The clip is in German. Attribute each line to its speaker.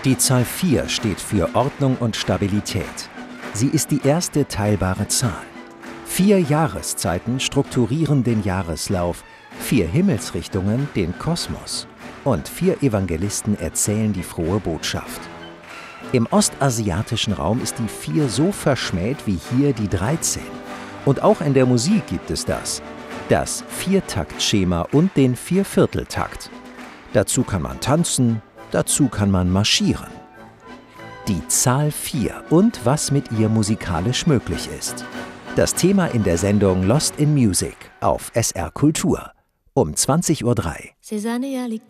Speaker 1: Die Zahl 4 steht für Ordnung und Stabilität. Sie ist die erste teilbare Zahl. 4 Jahreszeiten strukturieren den Jahreslauf, 4 Himmelsrichtungen den Kosmos und 4 Evangelisten erzählen die frohe Botschaft. Im ostasiatischen Raum ist die 4 so verschmäht wie hier die 13. Und auch in der Musik gibt es das Viertaktschema und den Viervierteltakt. Dazu kann man tanzen, dazu kann man marschieren. Die Zahl 4 und was mit ihr musikalisch möglich ist. Das Thema in der Sendung Lost in Music auf SR Kultur um 20:03 Uhr.